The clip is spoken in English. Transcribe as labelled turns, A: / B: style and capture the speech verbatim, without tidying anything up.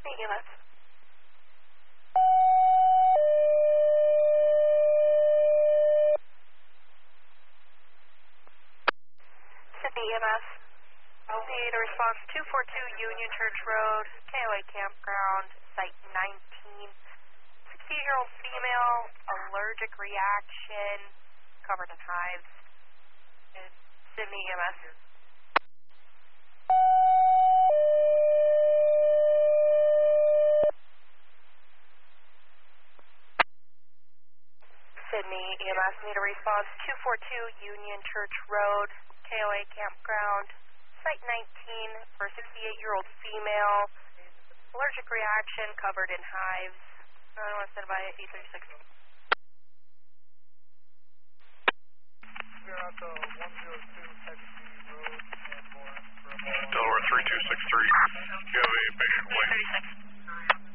A: E M S. Sydney E M S. Need a response two four two Union Church Road, K O A Campground, Site nineteen. sixty-eight-year-old female, allergic reaction, covered in hives. Sydney E M S. Sydney E M S, need a response two four two Union Church Road, K O A Campground, Site nineteen, for a sixty-eight-year-old female, allergic reaction, covered in hives. I want to send by eight thirty-six.
B: Delaware three two six three, you